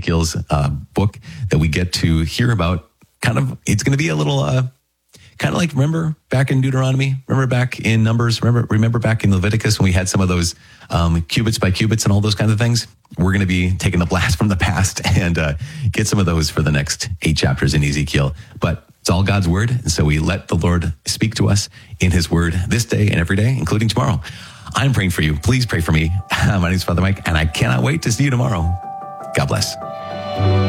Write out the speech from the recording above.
Ezekiel's book that we get to hear about. It's going to be a little, kind of like, remember back in Deuteronomy? Remember back in Numbers? Remember back in Leviticus when we had some of those cubits by cubits and all those kinds of things? We're going to be taking the blast from the past and get some of those for the next 8 chapters in Ezekiel. But it's all God's word. And so we let the Lord speak to us in his word this day and every day, including tomorrow. I'm praying for you. Please pray for me. My name is Father Mike, and I cannot wait to see you tomorrow. God bless.